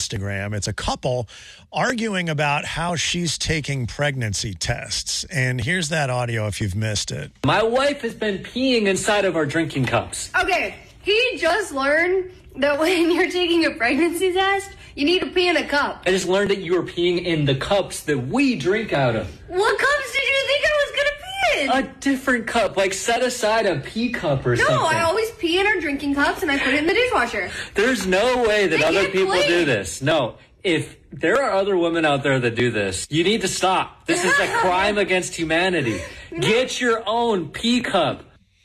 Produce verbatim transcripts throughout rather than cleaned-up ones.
Instagram. It's a couple arguing about how she's taking pregnancy tests. And here's that audio if you've missed it. My wife has been peeing inside of our drinking cups. Okay, he just learned that when you're taking a pregnancy test, you need to pee in a cup. I just learned that you were peeing in the cups that we drink out of. What cups did you think I was going to pee in? A different cup, like set aside a pee cup or no, something. No, I always pee in our drinking cups and I put it in the dishwasher. There's no way that They other get people clean. do this. No, if there are other women out there that do this, you need to stop. This is a crime against humanity. Get your own pee cup.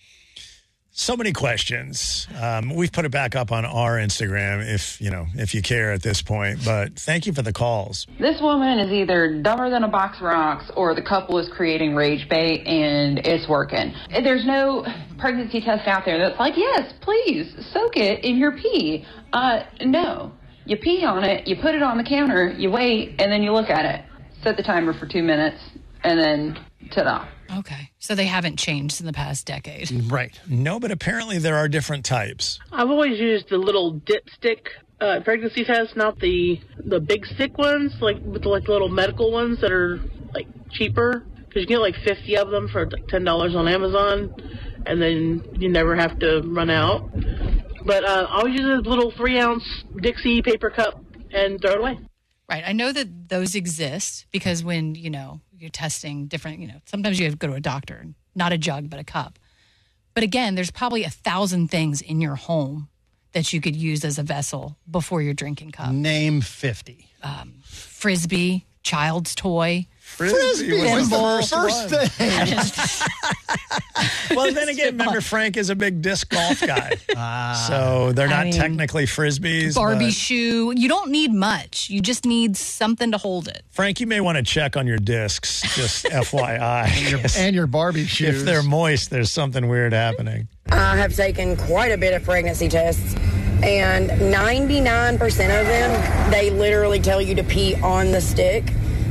So many questions. Um, we've put it back up on our Instagram if, you know, if you care at this point. But thank you for the calls. This woman is either dumber than a box of rocks or the couple is creating rage bait and it's working. There's no pregnancy test out there that's like, yes, please soak it in your pee. Uh, no. You pee on it, you put it on the counter, you wait, and then you look at it. Set the timer for two minutes, and then ta-da. Okay. So they haven't changed in the past decade. Right. No, but apparently there are different types. I've always used the little dipstick uh, pregnancy test, not the the big stick ones, like with the like little medical ones that are like cheaper. Because you get like fifty of them for like ten dollars on Amazon, and then you never have to run out. But uh, I always use a little three ounce Dixie paper cup and throw it away. Right. I know that those exist because when, you know, you're testing different, you know, sometimes you have to go to a doctor, not a jug, but a cup. But again, there's probably a thousand things in your home that you could use as a vessel before your drinking cup. Name fifty. Um, Frisbee, child's toy. Frisbee was the first, first thing. Well, then again, remember Frank is a big disc golf guy. ah, so they're not I mean, technically Frisbees. Barbie but... shoe. You don't need much. You just need something to hold it. Frank, you may want to check on your discs, just F Y I. and, your, and your Barbie shoes. If they're moist, there's something weird happening. I have taken quite a bit of pregnancy tests, and ninety-nine percent of them, they literally tell you to pee on the stick.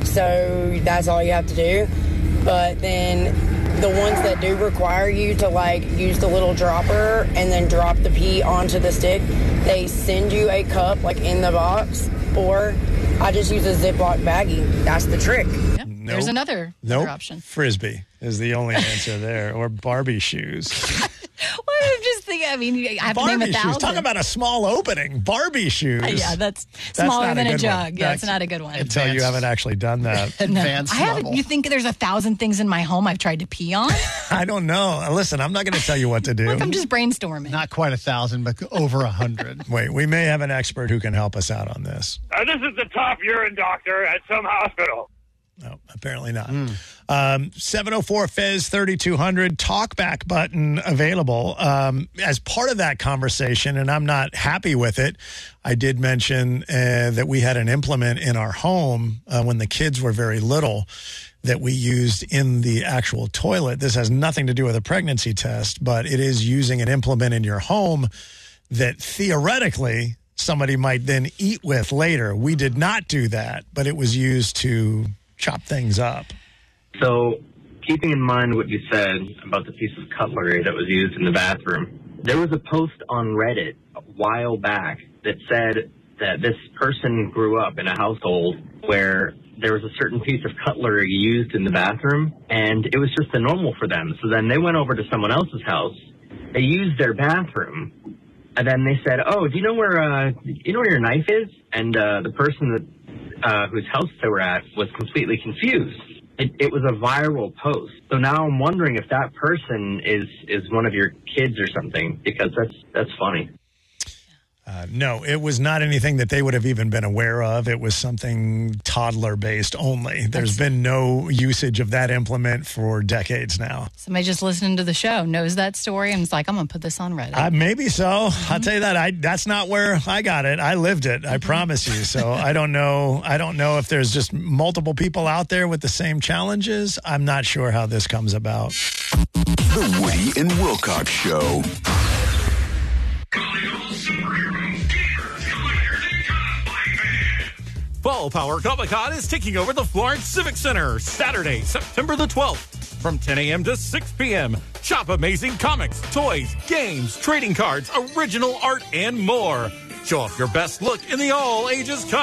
So that's all you have to do. But then the ones that do require you to like use the little dropper and then drop the pee onto the stick, they send you a cup like in the box, or I just use a Ziploc baggie. That's the trick. Yep. Nope. There's another, nope. another option. Frisbee is the only answer there, or Barbie shoes. Well, I'm just thinking, I mean, I have Barbie to name a thousand. shoes. Talk about a small opening. Barbie shoes. Uh, yeah, that's, that's smaller than a, a jug. One. Yeah, That's, it's not a good one. Until you haven't actually done that. No. Advanced I haven't. level. You think there's a thousand things in my home I've tried to pee on? I don't know. Listen, I'm not going to tell you what to do. Look, I'm just brainstorming. Not quite a thousand, but over a hundred. Wait, we may have an expert who can help us out on this. Uh, this is the top urine doctor at some hospital. No, apparently not. Mm. Um, seven oh four Fez thirty-two hundred talkback button available. Um, as part of that conversation, and I'm not happy with it, I did mention uh, that we had an implement in our home uh, when the kids were very little that we used in the actual toilet. This has nothing to do with a pregnancy test, but it is using an implement in your home that theoretically somebody might then eat with later. We did not do that, but it was used to chop things up. So, keeping in mind what you said about the piece of cutlery that was used in the bathroom, there was a post on Reddit a while back that said that this person grew up in a household where there was a certain piece of cutlery used in the bathroom, and it was just the normal for them. So then they went over to someone else's house, they used their bathroom, and then they said, oh, do you know where, uh, you know where your knife is? And uh, the person that Uh, whose house they were at was completely confused. It, it was a viral post. So now I'm wondering if that person is, is one of your kids or something, because that's that's funny. Uh, no, it was not anything that they would have even been aware of. It was something toddler-based only. There's been no usage of that implement for decades now. Somebody just listening to the show knows that story and is like, I'm going to put this on Reddit. Uh, maybe so. Mm-hmm. I'll tell you that. I that's not where I got it. I lived it. I mm-hmm. promise you. So I don't know. I don't know if there's just multiple people out there with the same challenges. I'm not sure how this comes about. The Woody and Wilcox Show. Fall Power Comic-Con is taking over the Florence Civic Center Saturday, September the twelfth from ten a.m. to six p.m. Shop amazing comics, toys, games, trading cards, original art, and more. Show off your best look in the all-ages comics.